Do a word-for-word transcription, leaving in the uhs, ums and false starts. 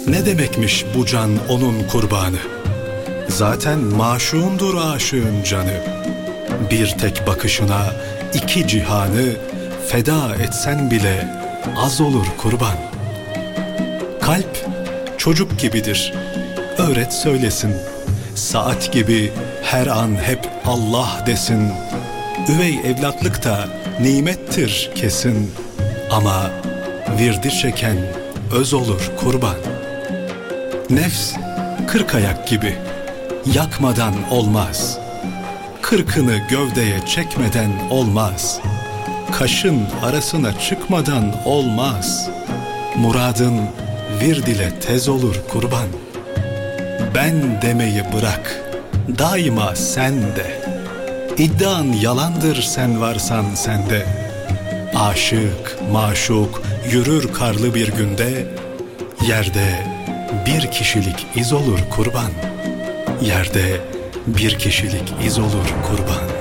Ne demekmiş bu can onun kurbanı? Zaten maşuğundur aşığın canı. Bir tek bakışına iki cihanı feda etsen bile az olur kurban. Kalp çocuk gibidir, öğret söylesin. Saat gibi her an hep Allah desin. Üvey evlatlık da nimettir kesin. Ama virdi çeken öz olur kurban. Nefs kırk ayak gibi, yakmadan olmaz. Kırkını gövdeye çekmeden olmaz. Kaşın arasına çıkmadan olmaz. Muradın vird ile tez olur kurban. Ben demeyi bırak, daima sen de. İddian yalandır sen varsan sende. Aşık, maşuk yürür karlı bir günde. Yerde bir kişilik iz olur kurban. Yerde bir kişilik iz olur kurban.